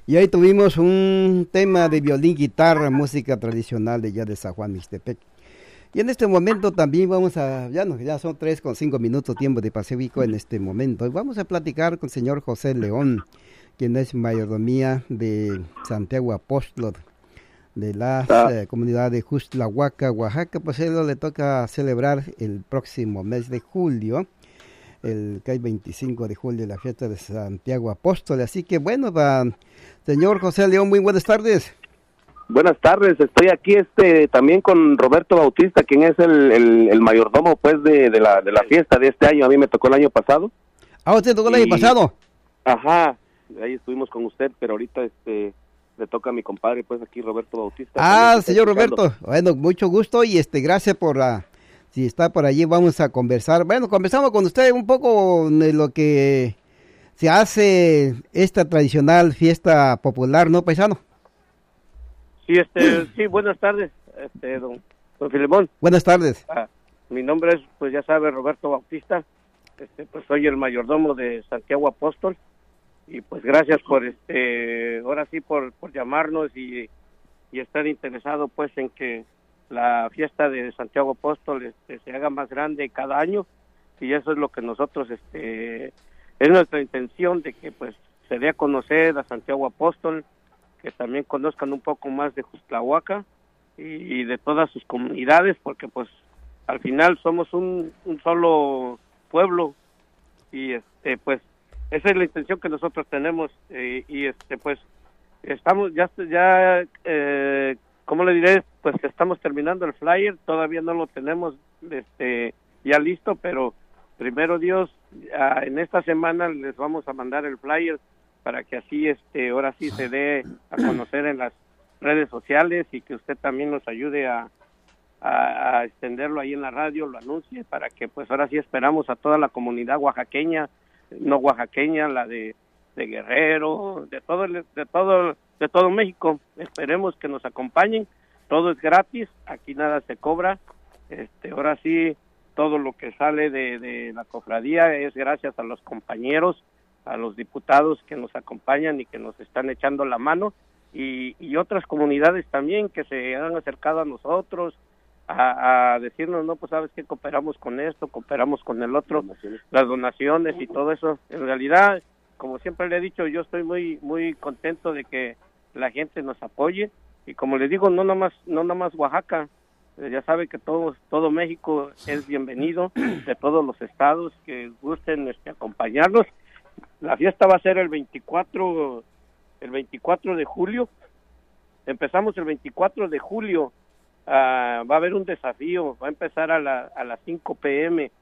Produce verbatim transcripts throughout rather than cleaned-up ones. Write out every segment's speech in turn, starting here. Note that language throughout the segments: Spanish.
Y ahí tuvimos un tema de violín, guitarra, música tradicional de ya de San Juan Mixtepec. Y en este momento también vamos a, ya no, ya son tres con cinco minutos tiempo de Pacífico en este momento. Y vamos a platicar con el señor José León, quien es mayordomía de Santiago Apóstol, de la Ah. eh, comunidad de Justlahuaca, Oaxaca. Pues a él le toca celebrar el próximo mes de julio, el que hay veinticinco de julio, la fiesta de Santiago Apóstol. Así que bueno, va, señor José León, muy buenas tardes. Buenas tardes, estoy aquí este también con Roberto Bautista, quien es el, el, el mayordomo pues de, de la de la fiesta de este año. A mí me tocó el año pasado. Ah, ¿usted tocó el Y- año pasado? Ajá, ahí estuvimos con usted, pero ahorita este le toca a mi compadre pues aquí Roberto Bautista. Ah, También está señor escuchando. Roberto, bueno, mucho gusto y este, gracias por la, si está por allí vamos a conversar. Bueno, conversamos con usted un poco de lo que se hace esta tradicional fiesta popular, ¿no, paisano? Sí, este, sí, buenas tardes, este, don, don Filemón. Buenas tardes. Ah, mi nombre es, pues ya sabe, Roberto Bautista. Este, pues soy el mayordomo de Santiago Apóstol. Y pues gracias por, este, ahora sí, por, por llamarnos y, y estar interesado, pues, en que la fiesta de Santiago Apóstol este, se haga más grande cada año. Y eso es lo que nosotros, este, es nuestra intención de que, pues, se dé a conocer a Santiago Apóstol, que también conozcan un poco más de Justlahuaca y, y de todas sus comunidades, porque pues al final somos un, un solo pueblo y este pues esa es la intención que nosotros tenemos eh, y este pues estamos ya ya eh, ¿cómo le diré? Pues que estamos terminando el flyer, todavía no lo tenemos este ya listo, pero primero Dios, ah, en esta semana les vamos a mandar el flyer para que así este ahora sí se dé a conocer en las redes sociales y que usted también nos ayude a, a, a extenderlo ahí en la radio, lo anuncie, para que pues ahora sí esperamos a toda la comunidad oaxaqueña, no oaxaqueña, la de, de Guerrero, de todo el, de todo de todo México. Esperemos que nos acompañen, todo es gratis, aquí nada se cobra, este ahora sí todo lo que sale de, de la cofradía es gracias a los compañeros, a los diputados que nos acompañan y que nos están echando la mano y, y otras comunidades también que se han acercado a nosotros a, a decirnos, no, pues sabes que cooperamos con esto, cooperamos con el otro, donaciones. Las donaciones y todo eso. En realidad, como siempre le he dicho, yo estoy muy muy contento de que la gente nos apoye y como le digo, no nomás no nomás Oaxaca, eh, ya sabe que todo todo México es bienvenido, de todos los estados que gusten este, acompañarnos. La fiesta va a ser el veinticuatro, el veinticuatro de julio. Empezamos el veinticuatro de julio. Uh, va a haber un desafío. Va a empezar a, la, a las cinco pe eme.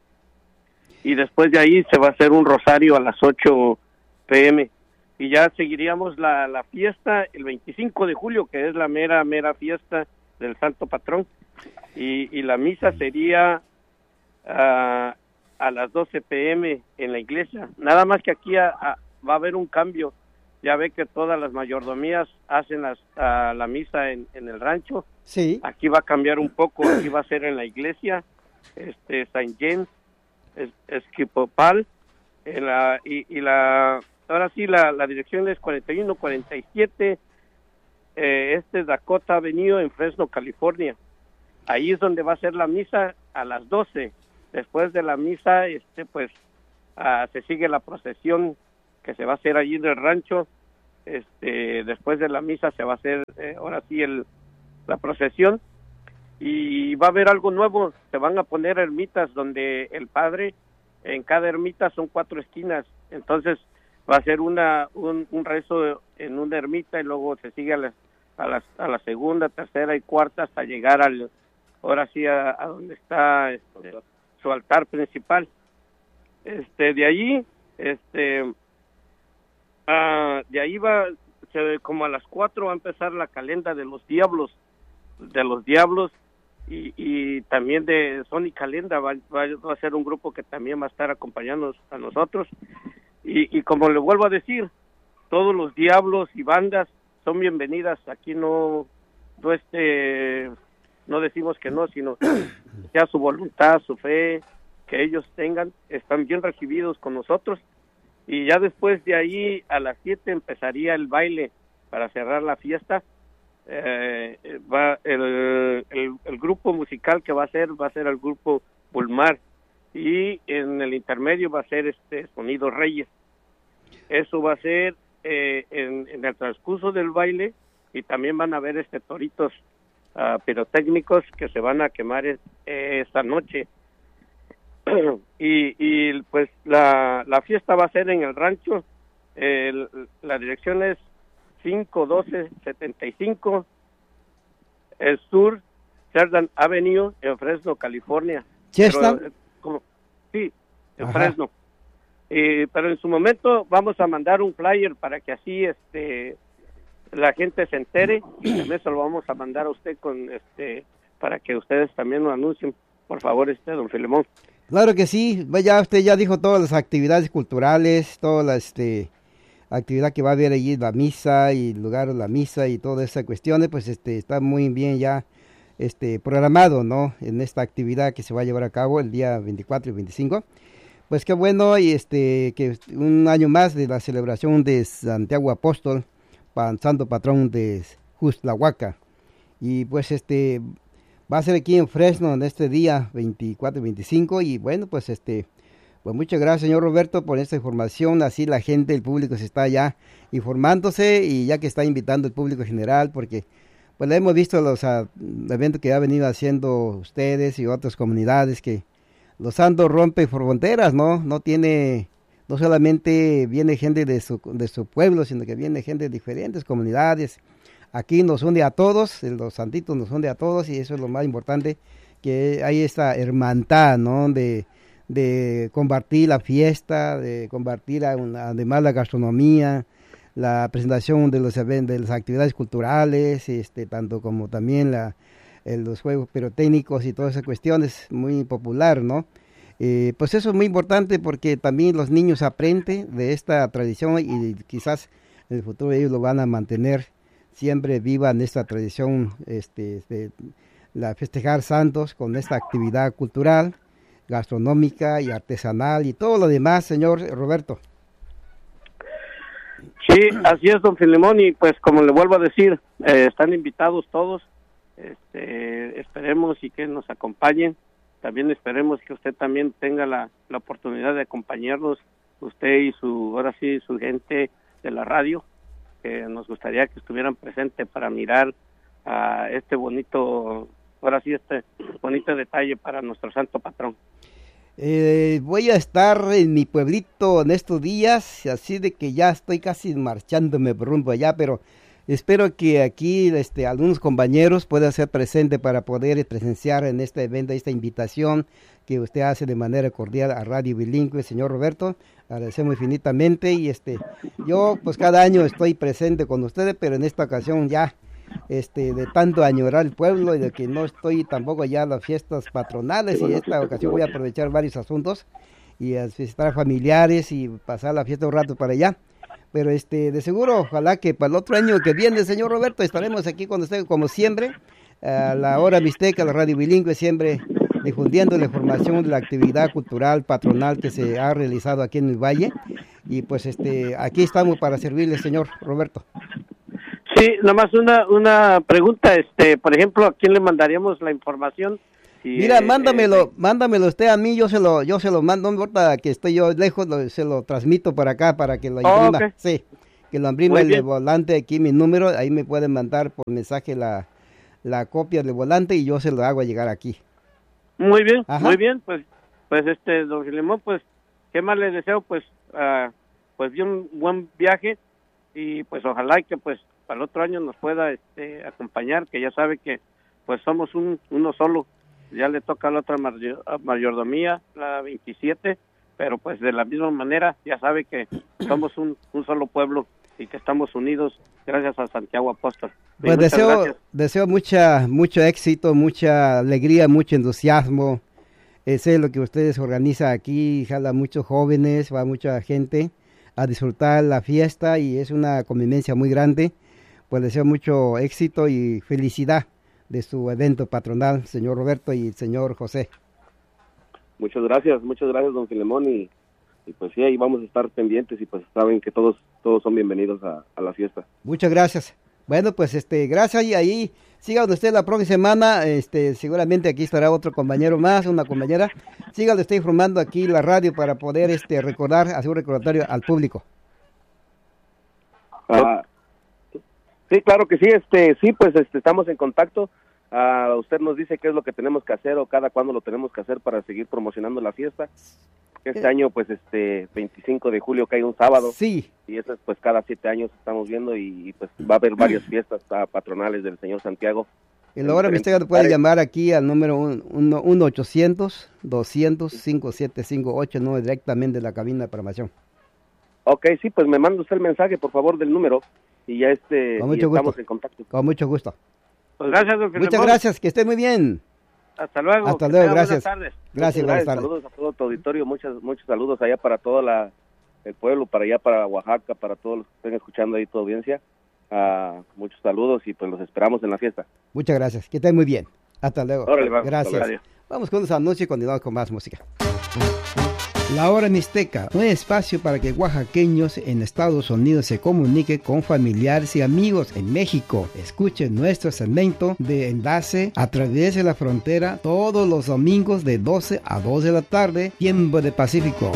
Y después de ahí se va a hacer un rosario a las ocho pe eme. Y ya seguiríamos la, la fiesta el veinticinco de julio, que es la mera, mera fiesta del Santo Patrón. Y, y la misa sería Uh, a las doce pe eme en la iglesia. Nada más que aquí a, a, va a haber un cambio. Ya ve que todas las mayordomías hacen las, a, la misa en, en el rancho. Sí. Aquí va a cambiar un poco. Aquí va a ser en la iglesia, este Saint James, es, Esquipopal, en la, y, y la ahora sí la, la dirección es cuarenta y uno cuarenta y siete eh, este Dakota Avenue en Fresno, California. Ahí es donde va a ser la misa a las doce. Después de la misa, este pues uh, se sigue la procesión que se va a hacer allí en el rancho. Este, después de la misa se va a hacer eh, ahora sí el la procesión y va a haber algo nuevo. Se van a poner ermitas donde el padre, en cada ermita son cuatro esquinas. Entonces va a ser una un, un rezo en una ermita y luego se sigue a la, a la a la segunda, tercera y cuarta hasta llegar al ahora sí a, a donde está este, su altar principal. Este de allí este uh, de ahí va se, como a las cuatro va a empezar la calenda de los diablos de los diablos y, y también de Sony Calenda va, va, va a ser un grupo que también va a estar acompañándonos a nosotros y, y como le vuelvo a decir, todos los diablos y bandas son bienvenidas. Aquí no no este no decimos que no, sino sea su voluntad, su fe que ellos tengan, están bien recibidos con nosotros y ya después de ahí a las siete empezaría el baile para cerrar la fiesta. Eh, va el, el, el grupo musical que va a ser va a ser el grupo Pulmar, y en el intermedio va a ser este Sonido Reyes. Eso va a ser eh, en, en el transcurso del baile, y también van a haber este toritos uh, pirotécnicos que se van a quemar es, eh, esta noche. y, y pues la, la fiesta va a ser en el rancho. El, la dirección es cinco doce setenta y cinco el Sur Cerdan Avenue en Fresno, California. ¿Chesta? Pero, como, sí, en Ajá. Fresno. Eh, pero en su momento vamos a mandar un flyer para que así este la gente se entere, y también se lo vamos a mandar a usted con este para que ustedes también lo anuncien, por favor, este don Filemón. Claro que sí, ya usted ya dijo todas las actividades culturales, toda la este actividad que va a haber allí, la misa y el lugar de la misa y todas esas cuestiones, pues este está muy bien ya este programado, ¿no? En esta actividad que se va a llevar a cabo el día veinticuatro y veinticinco. Pues qué bueno, y este que un año más de la celebración de Santiago Apóstol, santo patrón de Juztlahuaca. Y pues este va a ser aquí en Fresno en este día veinticuatro y veinticinco, y bueno, pues este pues muchas gracias, señor Roberto, por esta información. Así la gente, el público se está ya informándose, y ya que está invitando el público general, porque pues le hemos visto los uh, eventos que ha venido haciendo ustedes y otras comunidades, que Los Santos rompe fronteras, ¿no? No tiene, no solamente viene gente de su, de su pueblo, sino que viene gente de diferentes comunidades. Aquí nos une a todos, los santitos nos une a todos, y eso es lo más importante, que hay esta hermandad, ¿no? De de compartir la fiesta, de compartir además la gastronomía, la presentación de los eventos, de las actividades culturales, este, tanto como también la, eh, los juegos pirotécnicos y todas esas cuestiones, muy popular, ¿no? Eh, pues eso es muy importante, porque también los niños aprenden de esta tradición, y quizás en el futuro ellos lo van a mantener siempre viva en esta tradición, este, de la festejar santos con esta actividad cultural, gastronómica y artesanal y todo lo demás, señor Roberto. Sí, así es, don Filemón, y pues como le vuelvo a decir, eh, están invitados todos, este, esperemos y que nos acompañen, también esperemos que usted también tenga la, la oportunidad de acompañarnos, usted y su, ahora sí, su gente de la radio, que nos gustaría que estuvieran presentes para mirar a este bonito, ahora sí, este bonito detalle para nuestro santo patrón. Eh, voy a estar en mi pueblito en estos días, así de que ya estoy casi marchándome por rumbo allá, pero espero que aquí este, algunos compañeros puedan ser presentes para poder presenciar en este evento, esta invitación que usted hace de manera cordial a Radio Bilingüe, señor Roberto. Agradecemos infinitamente, y este yo pues cada año estoy presente con ustedes, pero en esta ocasión ya este de tanto añorar el pueblo y de que no estoy tampoco ya en las fiestas patronales, y en esta ocasión voy a aprovechar varios asuntos y a visitar familiares y pasar la fiesta un rato para allá. Pero este de seguro, ojalá que para el otro año que viene, señor Roberto, estaremos aquí con usted como siempre, a la hora mixteca, la Radio Bilingüe, siempre difundiendo la información de la actividad cultural patronal que se ha realizado aquí en el Valle. Y pues este aquí estamos para servirle, señor Roberto. Sí, nomás una una pregunta, este, por ejemplo, ¿a quién le mandaríamos la información? Si, Mira, eh, mándamelo, eh, mándamelo usted a mí, yo se lo, yo se lo mando, no importa que estoy yo lejos, lo, se lo transmito para acá para que lo imprima, oh, okay. Sí, que lo imprima Muy el bien. volante, aquí mi número, ahí me pueden mandar por mensaje la, la copia del volante y yo se lo hago llegar aquí. Muy bien, Ajá. muy bien, pues, pues este, don Filemón, pues, qué más le deseo, pues, uh, pues, de un buen viaje, y pues ojalá que pues para el otro año nos pueda este acompañar, que ya sabe que pues somos un uno solo, ya le toca a la otra mayor, mayordomía, la veintisiete, pero pues de la misma manera ya sabe que somos un, un solo pueblo y que estamos unidos gracias a Santiago Apóstol. Y Pues muchas deseo, gracias. deseo mucha, mucho éxito, mucha alegría, mucho entusiasmo. Ese es lo que ustedes organizan aquí, jala muchos jóvenes, va mucha gente a disfrutar la fiesta y es una convivencia muy grande. Pues deseo mucho éxito y felicidad de su evento patronal, señor Roberto y señor José. Muchas gracias, muchas gracias, don Filemón, y, y pues sí, ahí vamos a estar pendientes y pues saben que todos todos son bienvenidos a, a la fiesta. Muchas gracias. Bueno, pues este, gracias y ahí síganlo usted la próxima semana, este, seguramente aquí estará otro compañero más, una compañera. Síganlo usted informando aquí la radio para poder este recordar, hacer un recordatorio al público. Ah, sí, claro que sí, este, sí, pues este, estamos en contacto. Uh, usted nos dice qué es lo que tenemos que hacer o cada cuándo lo tenemos que hacer para seguir promocionando la fiesta. Este eh, año, pues, este veinticinco de julio cae un sábado. Sí. Y eso es, pues, cada siete años estamos viendo y, y pues, va a haber varias fiestas uh, patronales del señor Santiago. Y ahora usted puede llamar aquí al número uno ochocientos, doscientos, cinco siete cinco ocho nueve directamente de la cabina de programación. Ok, sí, pues me manda usted el mensaje, por favor, del número y ya este Con mucho y estamos gusto. en contacto. Con mucho gusto. Pues gracias, don Muchas Filemón. Gracias, que esté muy bien. Hasta luego. Hasta luego, gracias. Buenas tardes. Gracias, buenas tardes. Saludos a todo tu auditorio, muchos muchos saludos allá para todo la, el pueblo, para allá, para Oaxaca, para todos los que estén escuchando ahí tu audiencia. Uh, muchos saludos y pues los esperamos en la fiesta. Muchas gracias, que estén muy bien. Hasta luego. Órale, vamos, gracias. Órale. Vamos con los anuncios y continuamos con más música. La Hora Mixteca, un espacio para que oaxaqueños en Estados Unidos se comuniquen con familiares y amigos en México. Escuchen nuestro segmento de enlace a través de la frontera todos los domingos de doce a dos de la tarde, tiempo de Pacífico.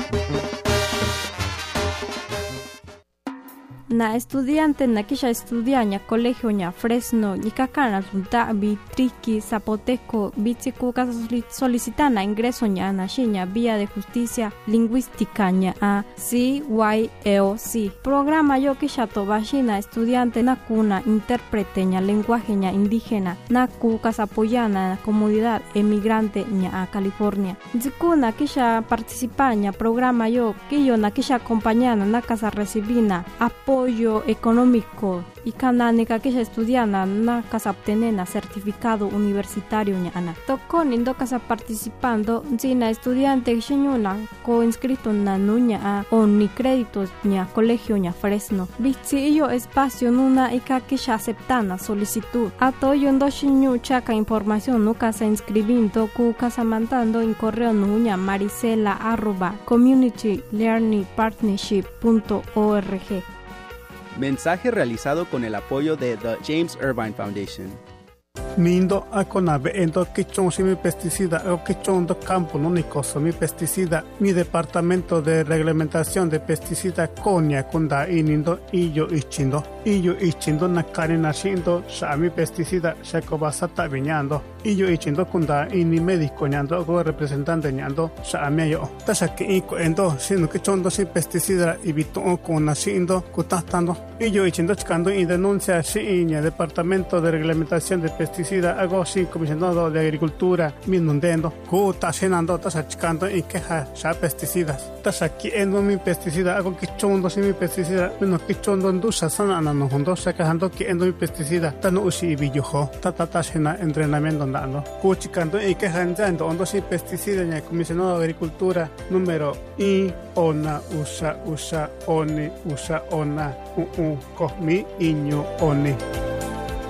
Na estudiante na kisha estudiaña colegio ña Fresno ni kakana junta bi triqui zapoteco bitsicuca solicitana ingreso ña na shiña vía de justicia lingüística ña a C Y E O C programa yo kisha tobashina estudiante na cuna intérprete ña lenguaje ña indígena na cuca apoyana comunidad emigrante ña a California zikuna kisha participaña programa yo que yo na kisha acompañana na casa recibina apoyo económico y cananica que estudiana na casa obtenena certificado universitario ñana tocó nindo casa participando sina estudiante xiñuna co inscrito na nuña a o ni créditos ña colegio ña Fresno bitsi yo espacio nuna ika que aceptana solicitud atoyo ndo xiñu chaca información no casa inscribiendo cu casa mandando en correo nuña maricela arroba community learning partnership punto org. Mensaje realizado con el apoyo de The James Irvine Foundation. Nindo akonabe endo kichon si mi pesticida o kichon do campo no nicoso mi pesticida mi departamento de reglamentación de pesticida konya kunda inindo iyo ichindo iyo ichindo nakari nashindo sha mi pesticida shako basata viñando iyo ichindo kunda ini médico ñando go representante ñando sha meyo tasha que iko endo sino kichon do si pesticida ibito con nashindo kutatando iyo ichindo chikando y denuncia shi ña departamento de reglamentación de pesticida hago sin comisionado de agricultura minundendo ku ta senando ta sachikando y queja sha pesticidas ta saki endo mi pesticida hago kichondo si mi pesticida no kichondo ndusa sana no hondo sacando que endo mi pesticida ta no usi biyojo ta ta ta sena entrenamiento dando ku chikando y queja endo ondo si pesticida ni comisionado de agricultura número i ona usa usa oni usa ona u u komi iño oni